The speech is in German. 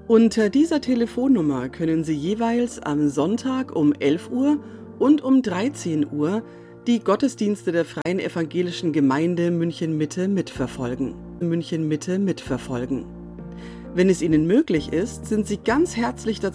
Unter dieser Telefonnummer können Sie jeweils am Sonntag um 11 Uhr und um 13 Uhr die Gottesdienste der Freien Evangelischen Gemeinde München-Mitte mitverfolgen. Wenn es Ihnen möglich ist, sind Sie ganz herzlich dazu